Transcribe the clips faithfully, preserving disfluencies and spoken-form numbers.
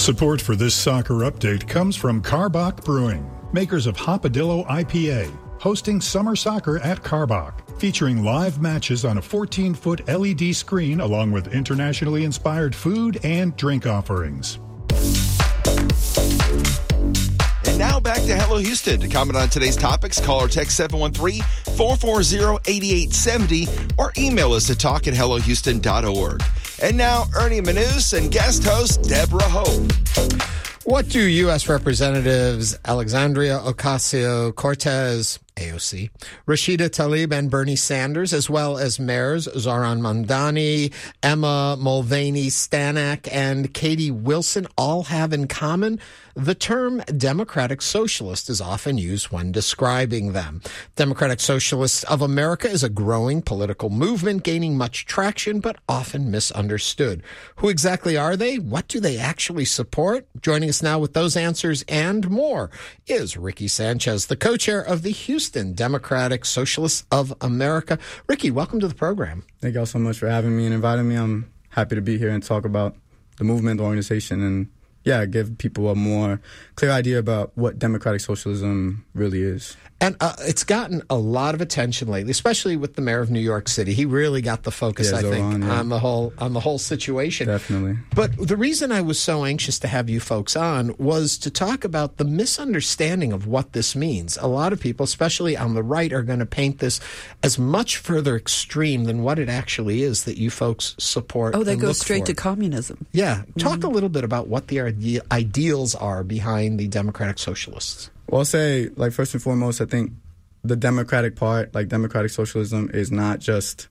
Support for this soccer update comes from Karbach Brewing, makers of Hopadillo I P A, hosting summer soccer at Karbach, featuring live matches on a fourteen-foot L E D screen along with internationally inspired food and drink offerings. And now back to Hello Houston. To comment on today's topics, call or text seven one three, four four zero, eight eight seven zero or email us at talk at hello houston dot org. And now, Ernie Manous and guest host Deborah Hope. What do U S. Representatives Alexandria Ocasio-Cortez, A O C, Rashida Tlaib, and Bernie Sanders, as well as mayors Zohran Mamdani, Emma Mulvaney Stanak, and Katie Wilson all have in common? The term Democratic Socialist is often used when describing them. Democratic Socialists of America is a growing political movement gaining much traction but often misunderstood. Who exactly are they? What do they actually support? Joining us now with those answers and more is Ricky Sanchez, the co-chair of the Houston Democratic Socialists of America. Ricky, welcome to the program. Thank y'all so much for having me and inviting me. I'm happy to be here and talk about the movement, the organization, and yeah, give people a more clear idea about what democratic socialism really is. And uh, it's gotten a lot of attention lately, especially with the mayor of New York City. He really got the focus, yeah, I think, on, yeah. on the whole on the whole situation. Definitely. But the reason I was so anxious to have you folks on was to talk about the misunderstanding of what this means. A lot of people, especially on the right, are going to paint this as much further extreme than what it actually is that you folks support. Oh, they and go look straight for. to communism. Yeah. Talk Mm-hmm. a little bit about what the ide- ideals are behind the Democratic Socialists. Well, I'll say, like, first and foremost, I think the democratic part, like democratic socialism, is not just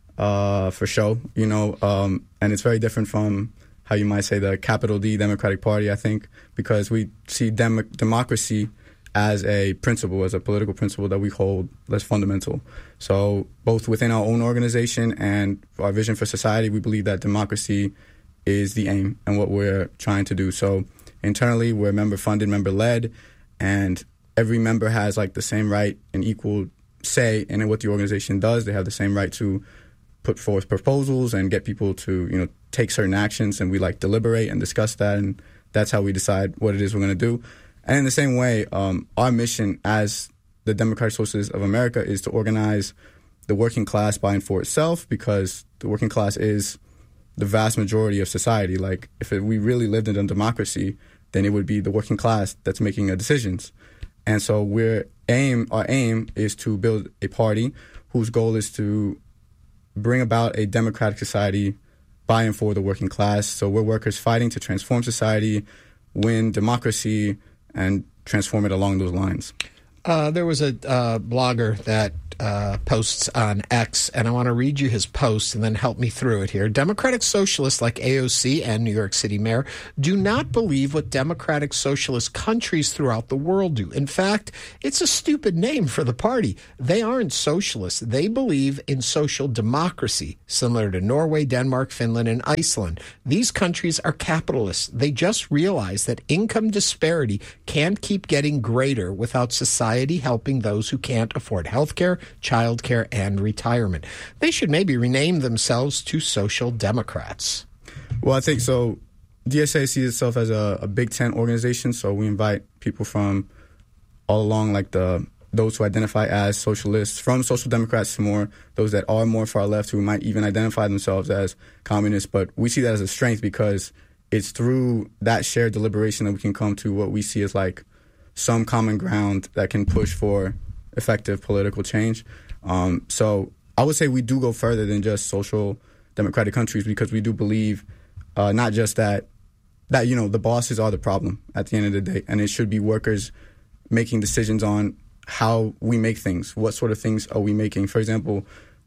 uh, for show, you know, um, and it's very different from how you might say the capital D Democratic Party, I think, because we see dem- democracy as a principle, as a political principle that we hold that's fundamental. So both within our own organization and our vision for society, we believe that democracy is the aim and what we're trying to do. So internally, we're member-funded, member-led, and every member has like the same right and equal say in what the organization does. They have the same right to put forth proposals and get people to, you know, take certain actions, and we like deliberate and discuss that, and that's how we decide what it is we're going to do. And in the same way, um, our mission as the Democratic Socialists of America is to organize the working class by and for itself, because the working class is the vast majority of society. Like, if it, we really lived in a democracy, then it would be the working class that's making the decisions. And so we're aim our aim is to build a party whose goal is to bring about a democratic society by and for the working class. So we're workers fighting to transform society, win democracy, and transform it along those lines. Uh, there was a uh, blogger that uh, posts on X, and I want to read you his post and then help me through it here. Democratic Socialists like A O C and New York City Mayor do not believe what democratic socialist countries throughout the world do. In fact, it's a stupid name for the party. They aren't socialists. They believe in social democracy, similar to Norway, Denmark, Finland, and Iceland. These countries are capitalists. They just realize that income disparity can't keep getting greater without society helping those who can't afford health care, child care, and retirement. They should maybe rename themselves to Social Democrats. Well, I think so. D S A sees itself as a, a Big Tent organization, so we invite people from all along, like the those who identify as socialists, from Social Democrats to more those that are more far left, who might even identify themselves as communists. But we see that as a strength because it's through that shared deliberation that we can come to what we see as like some common ground that can push for effective political change. Um, so I would say we do go further than just social democratic countries, because we do believe uh, not just that, that, you know, the bosses are the problem at the end of the day, and it should be workers making decisions on how we make things. What sort of things are we making? For example,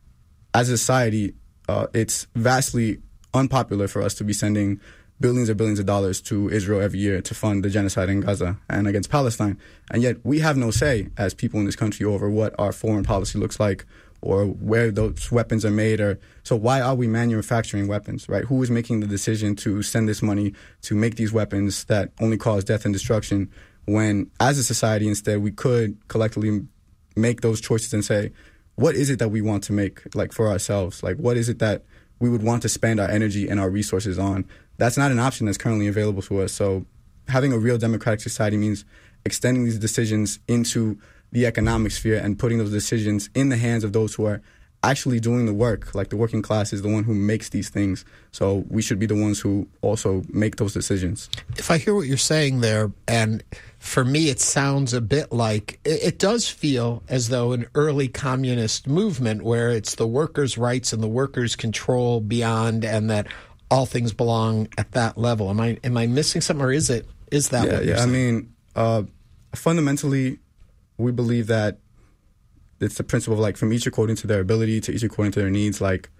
as a society, uh, it's vastly unpopular for us to be sending billions and billions of dollars to Israel every year to fund the genocide in Gaza and against Palestine. And yet we have no say as people in this country over what our foreign policy looks like or where those weapons are made. Or so why are we manufacturing weapons, right? Who is making the decision to send this money to make these weapons that only cause death and destruction, when as a society instead we could collectively make those choices and say, what is it that we want to make, like, for ourselves? Like, what is it that we would want to spend our energy and our resources on that's not an option that's currently available to us. So having a real democratic society means extending these decisions into the economic sphere and putting those decisions in the hands of those who are actually doing the work. Like the working class is the one who makes these things. So we should be the ones who also make those decisions. If I hear what you're saying there, and for me it sounds a bit like, it, it does feel as though an early communist movement where it's the workers' rights and the workers' control beyond, and that all things belong at that level. Am I am I missing something, or is it is that yeah, what you're yeah. saying? I mean, uh, fundamentally, we believe that it's the principle of like from each according to their ability to each according to their needs. Like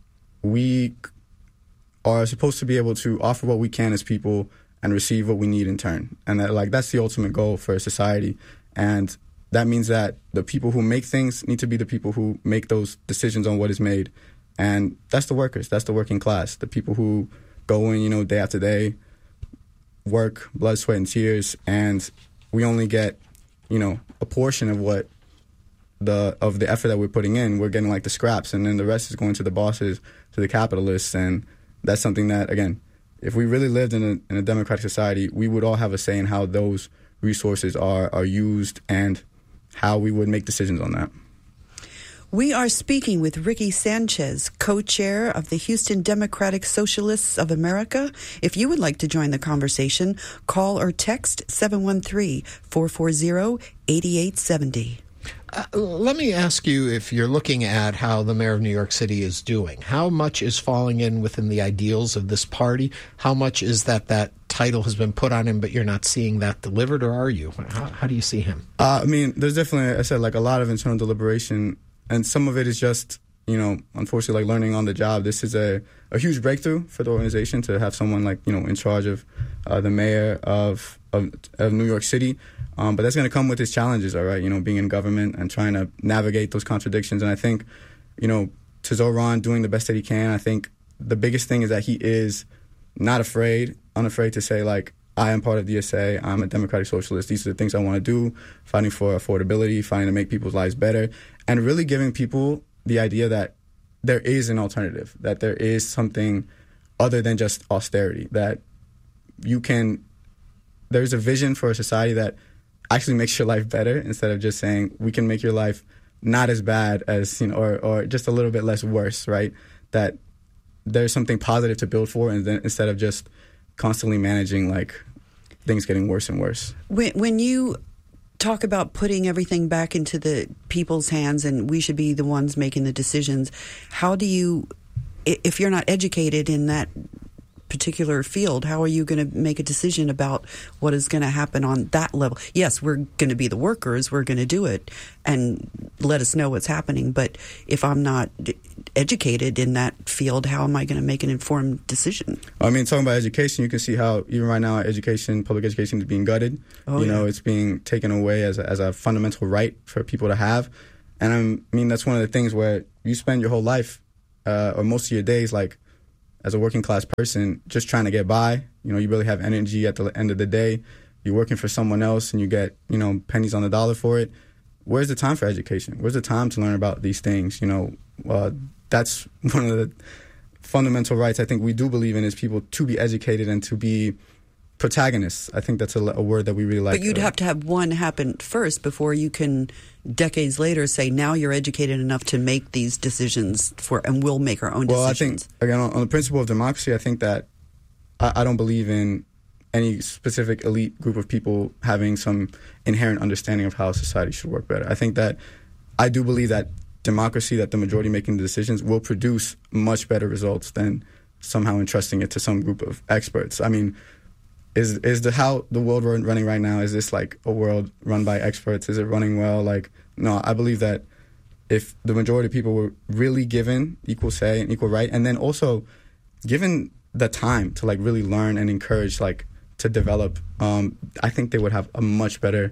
we are supposed to be able to offer what we can as people and receive what we need in turn, and that like that's the ultimate goal for a society. And that means that the people who make things need to be the people who make those decisions on what is made. And that's the workers. That's the working class. The people who go in, you know, day after day, work, blood, sweat, and tears, and we only get, you know, a portion of what the of the effort that we're putting in. We're getting like the scraps, and then the rest is going to the bosses, to the capitalists, and that's something that, again, if we really lived in a, in a democratic society, we would all have a say in how those resources are are used and how we would make decisions on that. We are speaking with Ricky Sanchez, co-chair of the Houston Democratic Socialists of America. If you would like to join the conversation, call or text seven one three, four four zero, eight eight seven zero. Uh, let me ask you, if you're looking at how the mayor of New York City is doing, how much is falling in within the ideals of this party? How much is that that title has been put on him, but you're not seeing that delivered, or are you? How, how do you see him? Uh, I mean, there's definitely, I said, like a lot of internal deliberation. And some of it is just, you know, unfortunately, like learning on the job. This is a, a huge breakthrough for the organization to have someone like, you know, in charge of uh, the mayor of, of of New York City. Um, but that's going to come with its challenges, all right, you know, being in government and trying to navigate those contradictions. And I think, you know, to Zoran doing the best that he can, I think the biggest thing is that he is not afraid, unafraid to say, like, I am part of D S A. I'm a democratic socialist. These are the things I want to do, fighting for affordability, fighting to make people's lives better, and really giving people the idea that there is an alternative, that there is something other than just austerity, that you can, there's a vision for a society that actually makes your life better instead of just saying we can make your life not as bad as, you know, or, or just a little bit less worse, right? That there's something positive to build for, and then instead of just constantly managing like things getting worse and worse. When, when you talk about putting everything back into the people's hands and we should be the ones making the decisions, how do you, if you're not educated in that particular field, how are you going to make a decision about what is going to happen on that level? Yes, we're going to be the workers, we're going to do it and let us know what's happening. But if I'm not educated in that field, how am I going to make an informed decision? I mean, talking about education, you can see how even right now education, public education is being gutted. Oh, you yeah. know, it's being taken away as a, as a fundamental right for people to have. And I'm, I mean, that's one of the things where you spend your whole life uh, or most of your days, like, as a working class person, just trying to get by. You know, you really have energy at the end of the day. You're working for someone else and you get, you know, pennies on the dollar for it. Where's the time for education? Where's the time to learn about these things? You know, uh, that's one of the fundamental rights I think we do believe in, is people to be educated and to be protagonists. I think that's a, a word that we really like. But you'd uh, have to have one happen first before you can, decades later, say, now you're educated enough to make these decisions for, and we'll make our own well, decisions. I think, again, on, on the principle of democracy, I think that I, I don't believe in any specific elite group of people having some inherent understanding of how society should work better. I think that I do believe that democracy, that the majority making the decisions, will produce much better results than somehow entrusting it to some group of experts. I mean, Is is the how the world we're running right now, is this like a world run by experts? Is it running well? Like, no, I believe that if the majority of people were really given equal say and equal right, and then also given the time to like really learn and encourage like to develop, um, I think they would have a much better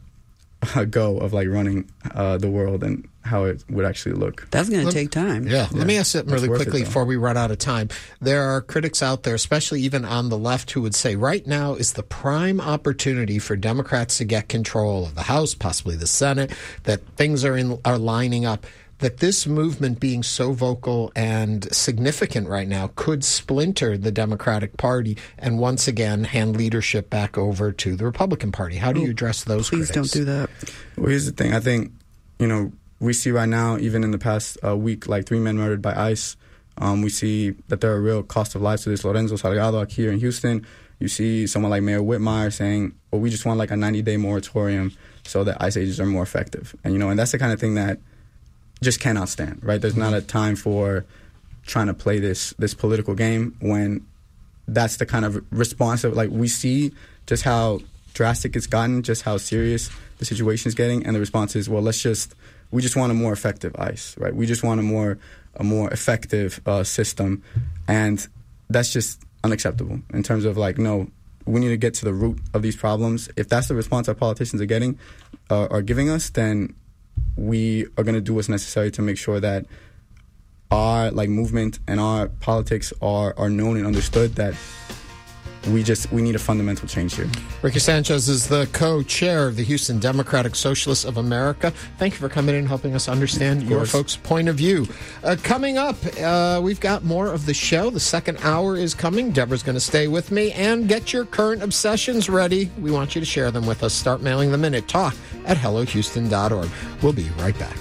uh, go of like running uh, the world and how it would actually look. That's going to Let- take time. Yeah, let me ask something It's really worth it, quickly though. before we run out of time. There are critics out there, especially even on the left, who would say right now is the prime opportunity for Democrats to get control of the House, possibly the Senate, that things are in are lining up. that this movement being so vocal and significant right now could splinter the Democratic Party and once again hand leadership back over to the Republican Party. How do you address those Please critics? don't do that. Well, here's the thing. I think, you know, we see right now, even in the past uh, week, like three men murdered by ICE. Um, we see that there are real cost of life to this. Lorenzo Salgado here in Houston. You see someone like Mayor Whitmire saying, well, we just want like a ninety-day moratorium so that ICE agents are more effective. And, you know, and that's the kind of thing that just cannot stand, right? There's not a time for trying to play this this political game when that's the kind of response of, like, we see just how drastic it's gotten, just how serious the situation is getting, and the response is, well, let's just, we just want a more effective ICE, right? We just want a more a more effective uh, system, and that's just unacceptable in terms of, like, no, we need to get to the root of these problems. If that's the response our politicians are getting, uh, are giving us, then we are going to do what's necessary to make sure that our, like, movement and our politics are, are known and understood, that we just, we need a fundamental change here. Ricky Sanchez is the co-chair of the Houston Democratic Socialists of America. Thank you for coming in and helping us understand your folks' point of view. Uh, coming up, uh, we've got more of the show. The second hour is coming. Deborah's going to stay with me. And get your current obsessions ready. We want you to share them with us. Start mailing them in at talk at hello houston dot org. We'll be right back.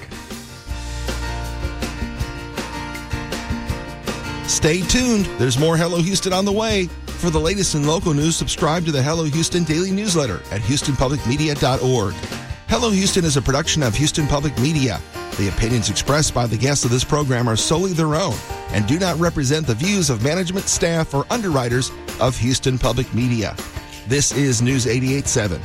Stay tuned. There's more Hello Houston on the way. For the latest in local news, subscribe to the Hello Houston daily newsletter at houston public media dot org. Hello Houston is a production of Houston Public Media. The opinions expressed by the guests of this program are solely their own and do not represent the views of management, staff, or underwriters of Houston Public Media. This is News eighty-eight point seven.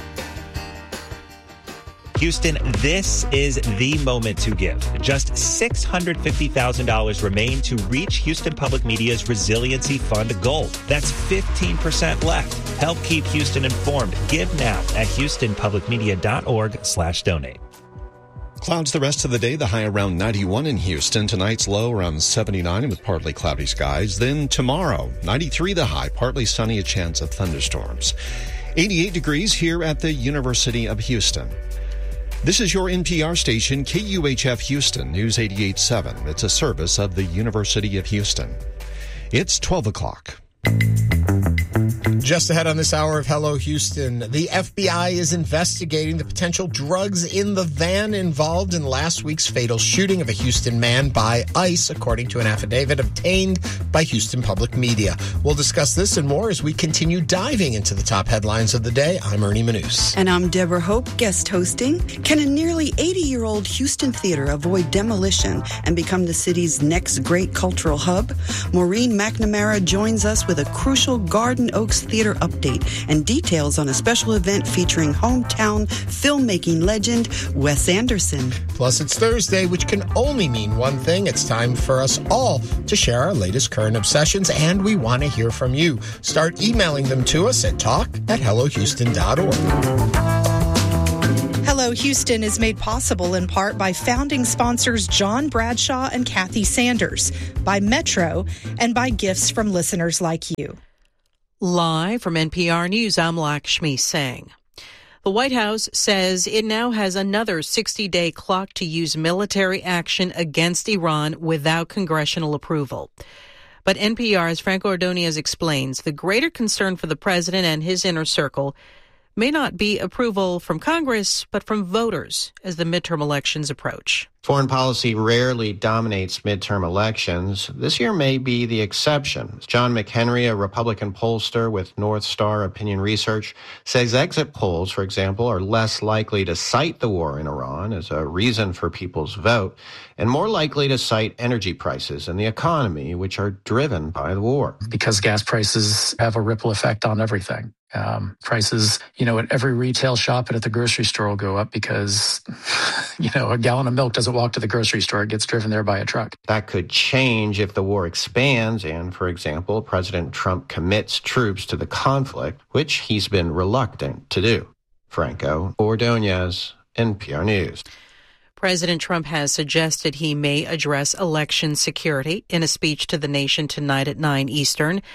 Houston, this is the moment to give. Just six hundred fifty thousand dollars remain to reach Houston Public Media's Resiliency Fund goal. That's fifteen percent left. Help keep Houston informed. Give now at houston public media dot org slash donate. Clouds the rest of the day, the high around ninety-one in Houston. Tonight's low around seventy-nine with partly cloudy skies. Then tomorrow, ninety-three the high, partly sunny, a chance of thunderstorms. eighty-eight degrees here at the University of Houston. This is your N P R station, K U H F Houston, News eighty-eight point seven. It's a service of the University of Houston. It's twelve o'clock. Just ahead on this hour of Hello Houston, the F B I is investigating the potential drugs in the van involved in last week's fatal shooting of a Houston man by ICE, according to an affidavit obtained by Houston Public Media. We'll discuss this and more as we continue diving into the top headlines of the day. I'm Ernie Manous. And I'm Deborah Hope, guest hosting. Can a nearly eighty-year-old Houston theater avoid demolition and become the city's next great cultural hub? Maureen McNamara joins us with a crucial Garden Oaks Theater update and details on a special event featuring hometown filmmaking legend Wes Anderson. Plus, it's Thursday, which can only mean one thing. It's time for us all to share our latest current obsessions, and we want to hear from you. Start emailing them to us at talk at hello houston dot org. Hello Houston is made possible in part by founding sponsors John Bradshaw and Kathy Sanders, by Metro, and by gifts from listeners like you. Live from N P R News, I'm Lakshmi Singh. The White House says it now has another sixty-day clock to use military action against Iran without congressional approval. But N P R's Franco Ordonez explains the greater concern for the president and his inner circle may not be approval from Congress, but from voters as the midterm elections approach. Foreign policy rarely dominates midterm elections. This year may be the exception. John McHenry, a Republican pollster with North Star Opinion Research, says exit polls, for example, are less likely to cite the war in Iran as a reason for people's vote, and more likely to cite energy prices and the economy, which are driven by the war. Because gas prices have a ripple effect on everything. Um, prices, you know, at every retail shop and at the grocery store will go up because, you know, a gallon of milk doesn't walk to the grocery store. It gets driven there by a truck. That could change if the war expands and, for example, President Trump commits troops to the conflict, which he's been reluctant to do. Franco Ordonez, N P R News. President Trump has suggested he may address election security in a speech to the nation tonight at nine Eastern.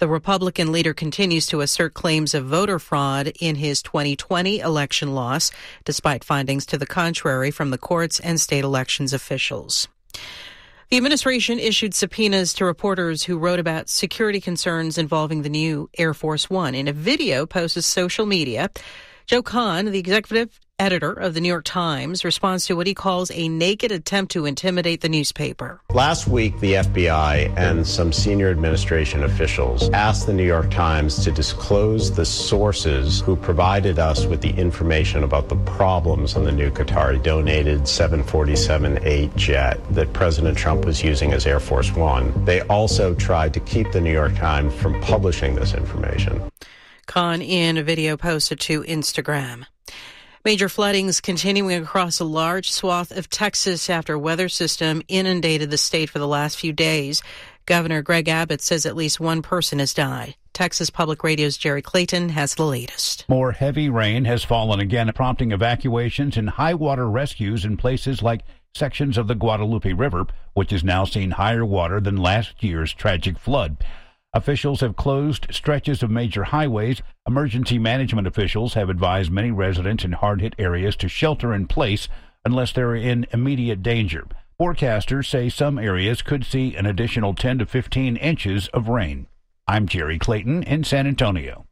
The Republican leader continues to assert claims of voter fraud in his twenty twenty election loss, despite findings to the contrary from the courts and state elections officials. The administration issued subpoenas to reporters who wrote about security concerns involving the new Air Force One. In a video posted to social media, Joe Kahn, the executive editor of the New York Times, responds to what he calls a naked attempt to intimidate the newspaper. Last week, the F B I and some senior administration officials asked the New York Times to disclose the sources who provided us with the information about the problems on the new Qatari-donated seven forty-seven eight jet that President Trump was using as Air Force One. They also tried to keep the New York Times from publishing this information. Kahn in a video posted to Instagram. Major floodings continuing across a large swath of Texas after a weather system inundated the state for the last few days. Governor Greg Abbott says at least one person has died. Texas Public Radio's Jerry Clayton has the latest. More heavy rain has fallen again, prompting evacuations and high water rescues in places like sections of the Guadalupe River, which has now seen higher water than last year's tragic flood. Officials have closed stretches of major highways. Emergency management officials have advised many residents in hard-hit areas to shelter in place unless they're in immediate danger. Forecasters say some areas could see an additional ten to fifteen inches of rain. I'm Jerry Clayton in San Antonio.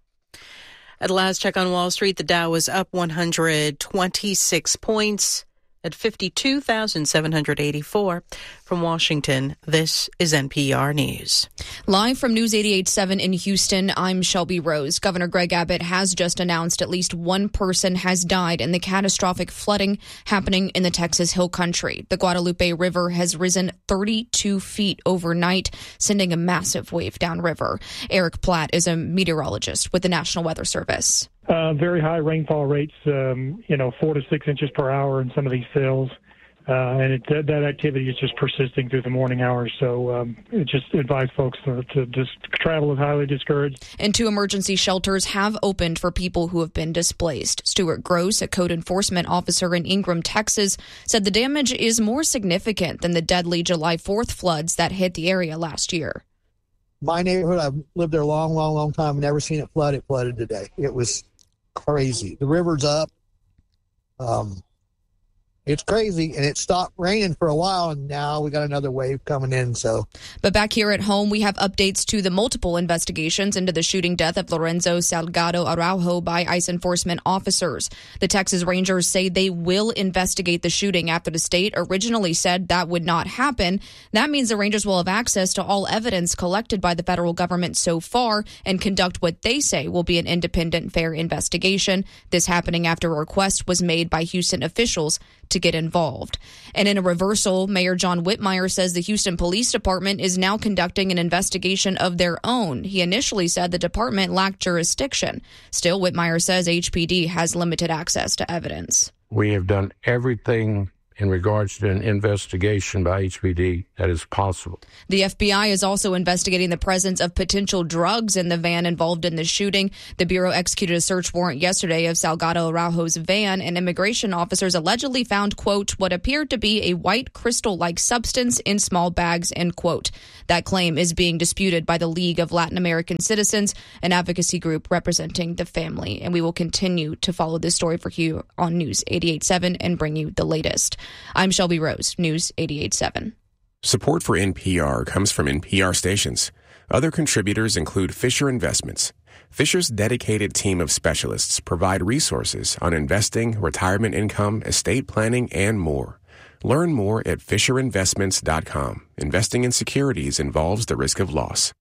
At last check on Wall Street, the Dow was up one hundred twenty-six points at fifty-two thousand seven hundred eighty-four. From Washington, this is N P R News. Live from News eighty-eight point seven in Houston, I'm Shelby Rose. Governor Greg Abbott has just announced at least one person has died in the catastrophic flooding happening in the Texas Hill Country. The Guadalupe River has risen thirty-two feet overnight, sending a massive wave downriver. Eric Platt is a meteorologist with the National Weather Service. Uh, very high rainfall rates, um, you know, four to six inches per hour in some of these fills. Uh, and it, that, that activity is just persisting through the morning hours. So um, it just advise folks to, to just travel is highly discouraged. And two emergency shelters have opened for people who have been displaced. Stuart Gross, a code enforcement officer in Ingram, Texas, said the damage is more significant than the deadly July fourth floods that hit the area last year. My neighborhood, I've lived there a long, long, long time, never seen it flood. It flooded today. It was crazy. The river's up. Um, it's crazy, and it stopped raining for a while, and now we got another wave coming in. So, but back here at home, we have updates to the multiple investigations into the shooting death of Lorenzo Salgado Araujo by ICE enforcement officers. The Texas Rangers say they will investigate the shooting after the state originally said that would not happen. That means the Rangers will have access to all evidence collected by the federal government so far and conduct what they say will be an independent, fair investigation. This happening after a request was made by Houston officials to get involved. And in a reversal, Mayor John Whitmire says the Houston Police Department is now conducting an investigation of their own. He initially said the department lacked jurisdiction. Still, Whitmire says H P D has limited access to evidence. We have done everything in regards to an investigation by H P D that is possible. The F B I is also investigating the presence of potential drugs in the van involved in the shooting. The Bureau executed a search warrant yesterday of Salgado Araujo's van, and immigration officers allegedly found, quote, what appeared to be a white crystal-like substance in small bags, end quote. That claim is being disputed by the League of Latin American Citizens, an advocacy group representing the family. And we will continue to follow this story for you on News eighty-eight point seven and bring you the latest. I'm Shelby Rose, News eighty-eight point seven. Support for N P R comes from N P R stations. Other contributors include Fisher Investments. Fisher's dedicated team of specialists provide resources on investing, retirement income, estate planning, and more. Learn more at fisher investments dot com. Investing in securities involves the risk of loss.